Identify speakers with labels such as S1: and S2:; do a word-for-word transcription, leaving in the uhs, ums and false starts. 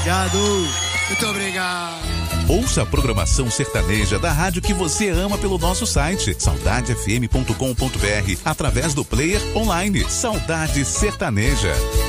S1: Obrigado. Muito obrigado.
S2: Ouça a programação sertaneja da rádio que você ama pelo nosso site saudade f m ponto com ponto b r através do player online Saudade Sertaneja.